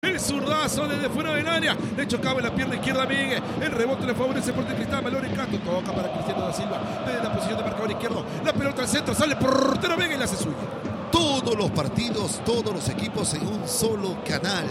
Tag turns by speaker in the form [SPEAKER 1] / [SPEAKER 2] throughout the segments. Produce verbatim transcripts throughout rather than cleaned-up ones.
[SPEAKER 1] El zurdazo desde fuera del área, le chocaba en la pierna izquierda a Miguel, el rebote le favorece Sporting Cristal, Malón Castro, toca para Cristiano da Silva, desde la posición de marcador izquierdo, la pelota al centro, sale portero Vega y la hace suya.
[SPEAKER 2] Todos los partidos, todos los equipos en un solo canal,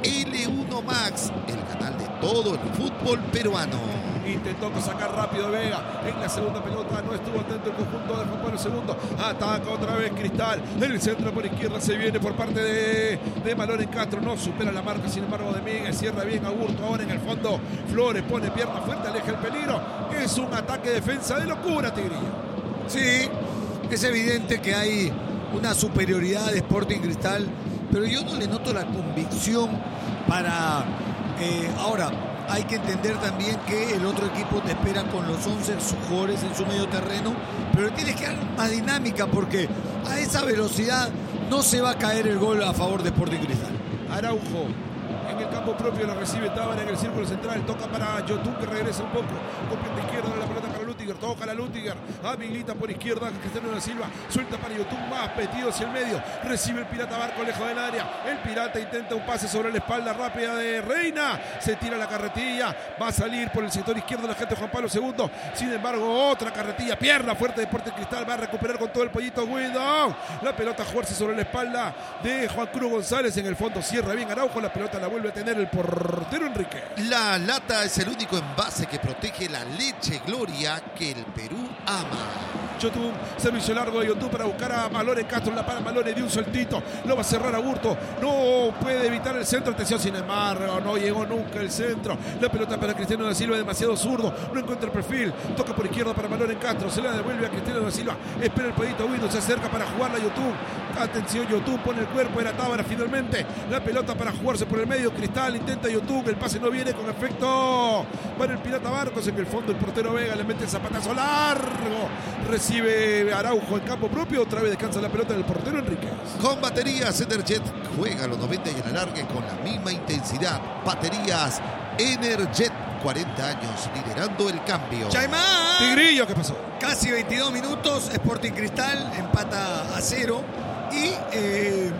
[SPEAKER 2] L uno Max, el canal de todo el fútbol peruano.
[SPEAKER 1] Intentó sacar rápido Vega en la segunda pelota, no estuvo atento el conjunto de Juan Pablo segundo, ataca otra vez Cristal, el centro por izquierda se viene por parte de, de Malón Castro, no supera la marca sin embargo de Miguel, cierra bien Agurto, ahora en el fondo Flores pone pierna fuerte, aleja el peligro, es un ataque defensa de locura, Tigrillo.
[SPEAKER 3] Sí, es evidente que hay una superioridad de Sporting Cristal, pero yo no le noto la convicción para eh, ahora. Hay que entender también que el otro equipo te espera con los once jugadores en su medio terreno, pero tienes que dar más dinámica porque a esa velocidad no se va a caer el gol a favor de Sporting Cristal.
[SPEAKER 1] Araujo en el campo propio lo recibe Tábara en el círculo central, toca para Yotun que regresa un poco, con pierna izquierda la pelota para Lutiger, toca la Lutiger, habilita por izquierda Cristiano da Silva, suelta para Yotun más metido hacia el medio, recibe el Pirata Barco lejos del área, el Pirata intenta un pase sobre la espalda rápida de Reina, se tira la carretilla, va a salir por el sector izquierdo la gente de Juan Pablo segundo, sin embargo otra carretilla, pierna fuerte de Sporting Cristal, va a recuperar con todo el pollito Guido, la pelota a jugarse sobre la espalda de Juan Cruz González, en el fondo cierra bien Araujo, la pelota la vuelve a tener el portero Enrique.
[SPEAKER 2] La lata es el único envase que protege la leche Gloria que el Perú ama.
[SPEAKER 1] Yotun, servicio largo de Yotun para buscar a Malone Castro, la para Malone de un soltito, lo va a cerrar a Burto, no puede evitar el centro, atención, sin embargo, no llegó nunca el centro, la pelota para Cristiano da Silva, demasiado zurdo, no encuentra el perfil, toca por izquierda para Malone Castro, se la devuelve a Cristiano da Silva, espera el pedito Windows, se acerca para jugarla a Yotun, atención, Yotun pone el cuerpo, era Tábara finalmente, la pelota para jugarse por el medio, Cristal intenta Yotun, el pase no viene con efecto para el Pirata Barcos, en el fondo el portero Vega le mete el zapatazo largo, recibe Araujo en campo propio, otra vez descansa la pelota del portero Enrique.
[SPEAKER 2] Con baterías Energet juega los noventa y en alargue con la misma intensidad. Baterías Energet, cuarenta años liderando el cambio.
[SPEAKER 3] Chaimán.
[SPEAKER 1] Tigrillo, ¿qué pasó?
[SPEAKER 3] Casi veintidós minutos, Sporting Cristal empata a cero y eh, eh,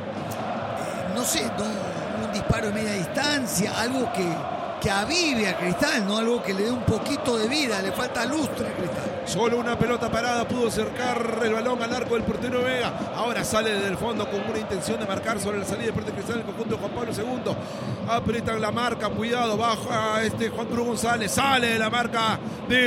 [SPEAKER 3] no sé, no, un disparo de media distancia, algo que, que avive a Cristal, no algo que le dé un poquito de vida, le falta lustre a Cristal.
[SPEAKER 1] Solo una pelota parada pudo acercar el balón al arco del portero Vega. Ahora sale desde el fondo con una intención de marcar sobre la salida de Sporting Cristal el conjunto de Juan Pablo segundo. Apretan la marca, cuidado, baja este Juan Cruz González, sale de la marca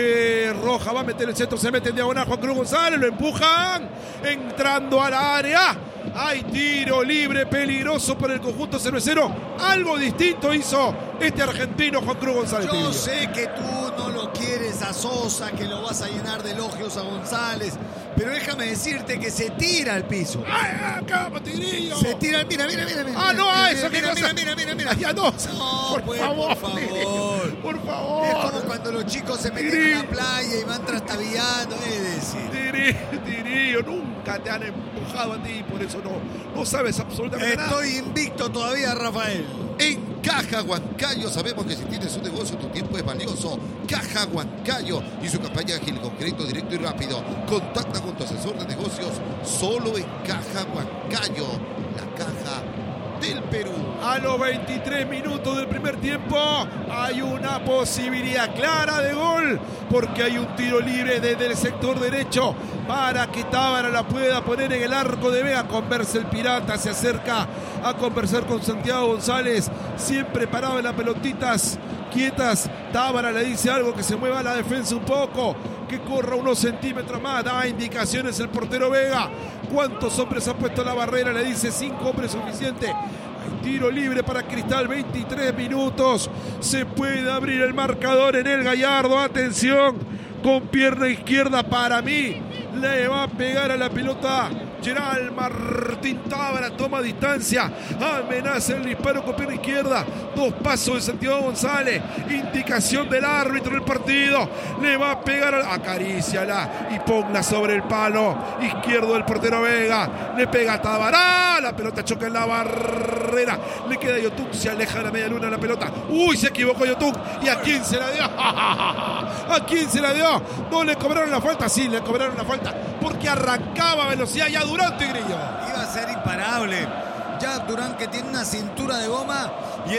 [SPEAKER 1] de Roja, va a meter el centro, se mete en diagonal Juan Cruz González, lo empujan, entrando a la área. Hay tiro libre peligroso por el conjunto cervecero. Algo distinto hizo este argentino Juan Cruz González.
[SPEAKER 3] Yo
[SPEAKER 1] Tigrillo.
[SPEAKER 3] sé que tú no lo quieres a Sosa, que lo vas a llenar de elogios a González, pero déjame decirte que se tira al piso.
[SPEAKER 1] ¡Ay, acá, Tigrillo!
[SPEAKER 3] Se tira, mira, mira, mira, mira.
[SPEAKER 1] Ah, no,
[SPEAKER 3] mira,
[SPEAKER 1] eso
[SPEAKER 3] mira,
[SPEAKER 1] que
[SPEAKER 3] mira,
[SPEAKER 1] cosa.
[SPEAKER 3] mira, mira, mira, mira.
[SPEAKER 1] Ya no.
[SPEAKER 3] No,
[SPEAKER 1] por,
[SPEAKER 3] pues,
[SPEAKER 1] favor,
[SPEAKER 3] por favor.
[SPEAKER 1] Tigrillo, por favor.
[SPEAKER 3] Es como cuando los chicos se meten
[SPEAKER 1] Tigrillo.
[SPEAKER 3] en la playa y van trastabillando, es decir.
[SPEAKER 1] Tigrillo, Tigrillo, nunca te han empujado a ti, por eso no, no sabes absolutamente nada.
[SPEAKER 3] Estoy invicto todavía, Rafael.
[SPEAKER 2] En Caja Huancayo sabemos que si tienes un negocio tu tiempo es valioso. Caja Huancayo y su campaña ágil, concreto, directo y rápido. Contacta con tu asesor de negocios solo en Caja Huancayo, la caja del Perú.
[SPEAKER 1] A los veintitrés minutos del primer tiempo hay una posibilidad clara de gol porque hay un tiro libre desde el sector derecho para que Tábara la pueda poner en el arco de Vega. Conversa el Pirata, se acerca a conversar con Santiago González, siempre parado en las pelotitas quietas. Tábara le dice algo, que se mueva la defensa un poco, que corra unos centímetros más, da indicaciones el portero Vega. ¿Cuántos hombres ha puesto la barrera? Le dice cinco hombres suficiente. Hay tiro libre para Cristal, veintitrés minutos. Se puede abrir el marcador en el Gallardo. Atención, con pierna izquierda para mí. Le va a pegar a la pelota Gerald Martín Tábara, toma distancia, amenaza el disparo con pierna izquierda, dos pasos de Santiago González, indicación del árbitro del partido, le va a pegar, a... acaríciala y ponla sobre el palo izquierdo del portero Vega, le pega a Tábara, la pelota choca en la barrera, le queda a Yotun, se aleja de la media luna la pelota, uy, se equivocó Yotun, ¿y a quién se la dio? ¿A quién se la dio? ¿No le cobraron la falta? Sí, le cobraron la falta, porque arrancaba velocidad ya Durán, Tigrillo.
[SPEAKER 3] Iba a ser imparable. Ya Durán, que tiene una cintura de goma,